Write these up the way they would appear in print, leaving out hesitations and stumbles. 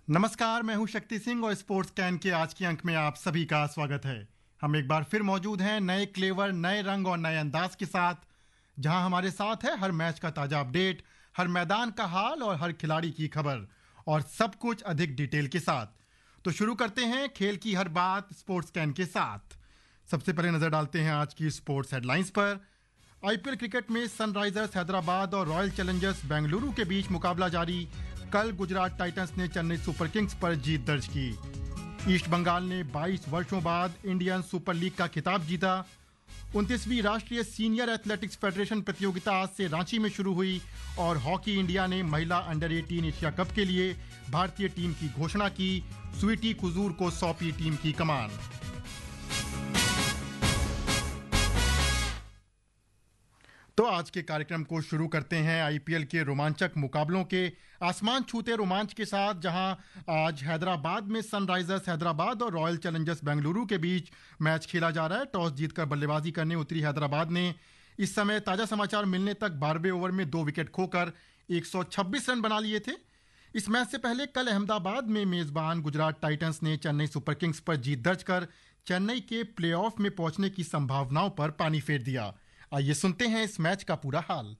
नमस्कार, मैं हूं शक्ति सिंह और स्पोर्ट्स कैन के आज के अंक में आप सभी का स्वागत है। हम एक बार फिर मौजूद हैं नए क्लेवर, नए रंग और नए अंदाज के साथ, जहां हमारे साथ है हर मैच का ताजा अपडेट, हर मैदान का हाल और हर खिलाड़ी की खबर, और सब कुछ अधिक डिटेल के साथ। तो शुरू करते हैं खेल की हर बात स्पोर्ट्स कैन के साथ। सबसे पहले नजर डालते हैं आज की स्पोर्ट्स हेडलाइंस पर। आईपीएल क्रिकेट में सनराइजर्स हैदराबाद और रॉयल चैलेंजर्स बेंगलुरु के बीच मुकाबला जारी। कल गुजरात टाइटंस ने चेन्नई सुपर किंग्स पर जीत दर्ज की। ईस्ट बंगाल ने 22 वर्षों बाद इंडियन सुपर लीग का खिताब जीता। 29वीं राष्ट्रीय सीनियर एथलेटिक्स फेडरेशन प्रतियोगिता आज से रांची में शुरू हुई और हॉकी इंडिया ने महिला अंडर 18 एशिया कप के लिए भारतीय टीम की घोषणा की। स्वीटी कुजूर को सौंपी टीम की कमान। तो आज के कार्यक्रम को शुरू करते हैं आईपीएल के रोमांचक मुकाबलों के आसमान छूते रोमांच के साथ, जहां आज हैदराबाद में सनराइजर्स हैदराबाद और रॉयल चैलेंजर्स बेंगलुरु के बीच मैच खेला जा रहा है। टॉस जीतकर बल्लेबाजी करने उतरी हैदराबाद ने इस समय ताजा समाचार मिलने तक 12वें ओवर में 2 विकेट खोकर 126 रन बना लिए थे। इस मैच से पहले कल अहमदाबाद में मेजबान गुजरात टाइटंस ने चेन्नई सुपर किंग्स पर जीत दर्ज कर चेन्नई के प्लेऑफ में पहुंचने की संभावनाओं पर पानी फेर दिया। आइए सुनते हैं इस मैच का पूरा हाल।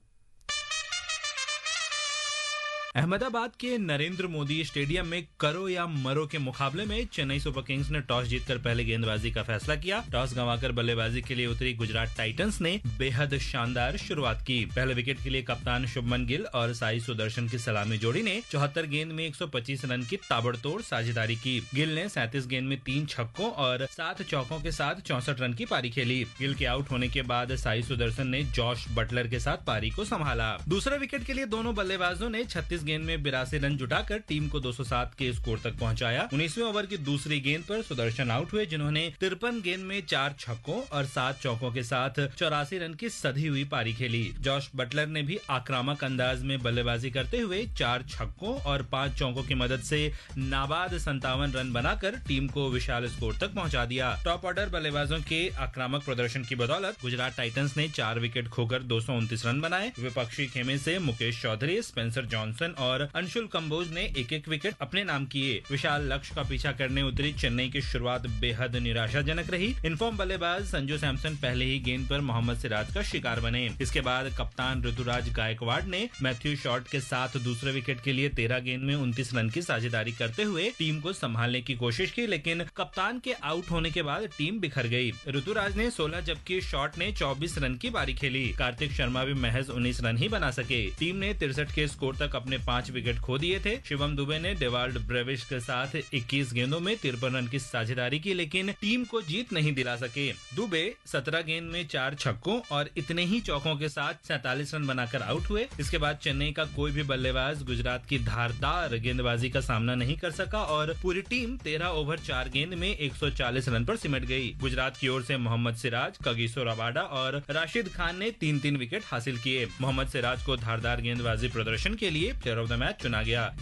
अहमदाबाद के नरेंद्र मोदी स्टेडियम में करो या मरो के मुकाबले में चेन्नई सुपर किंग्स ने टॉस जीतकर पहले गेंदबाजी का फैसला किया। टॉस गंवाकर बल्लेबाजी के लिए उतरी गुजरात टाइटंस ने बेहद शानदार शुरुआत की। पहले विकेट के लिए कप्तान शुभमन गिल और साई सुदर्शन की सलामी जोड़ी ने 74 गेंद में 125 रन की ताबड़तोड़ साझेदारी की। गिल ने 37 गेंद में 3 छक्कों और 7 चौकों के साथ 64 रन की पारी खेली। गिल के आउट होने के बाद साई सुदर्शन ने जॉश बटलर के साथ पारी को संभाला। दूसरे विकेट के लिए दोनों बल्लेबाजों ने 36 गेंद में 82 रन जुटाकर टीम को 207 के स्कोर तक पहुंचाया। 19वें ओवर की दूसरी गेंद पर सुदर्शन आउट हुए, जिन्होंने 53 गेंद में 4 छक्कों और 7 चौकों के साथ 84 रन की सधी हुई पारी खेली। जॉश बटलर ने भी आक्रामक अंदाज में बल्लेबाजी करते हुए 4 छक्कों और 5 चौकों की मदद से नाबाद 57 रन बनाकर टीम को विशाल स्कोर तक पहुंचा दिया। टॉप ऑर्डर बल्लेबाजों के आक्रामक प्रदर्शन की बदौलत गुजरात टाइटंस ने 4 विकेट खोकर 229 रन बनाए। विपक्षी खेमे से मुकेश चौधरी, स्पेंसर जॉनसन और अंशुल कंबोज ने एक विकेट अपने नाम किए। विशाल लक्ष्य का पीछा करने उतरी चेन्नई की शुरुआत बेहद निराशाजनक रही। इनफॉर्म बल्लेबाज संजू सैमसन पहले ही गेंद पर मोहम्मद सिराज का शिकार बने। इसके बाद कप्तान ऋतुराज गायकवाड़ ने मैथ्यू शॉर्ट के साथ दूसरे विकेट के लिए 13 गेंद में 29 रन की साझेदारी करते हुए टीम को संभालने की कोशिश की, लेकिन कप्तान के आउट होने के बाद टीम बिखर गई। ऋतुराज ने 16 जबकि शॉर्ट ने 24 रन की पारी खेली। कार्तिक शर्मा भी महज 19 रन ही बना सके। टीम ने 63 के स्कोर तक अपने 5 विकेट खो दिए थे। शिवम दुबे ने डेवाल्ड ब्रेविश के साथ 21 गेंदों में 53 रन की साझेदारी की, लेकिन टीम को जीत नहीं दिला सके। दुबे 17 गेंद में 4 छक्कों और इतने ही चौकों के साथ 47 रन बनाकर आउट हुए। इसके बाद चेन्नई का कोई भी बल्लेबाज गुजरात की धारदार गेंदबाजी का सामना नहीं कर सका और पूरी टीम 13 ओवर 4 गेंद में 140 रन पर सिमट गई। गुजरात की ओर से मोहम्मद सिराज, कगिसो रबाडा और राशिद खान ने 3-3 विकेट हासिल किए। मोहम्मद सिराज को धारदार गेंदबाजी प्रदर्शन के लिए प्लेयर ऑफ द मैच चुना गया।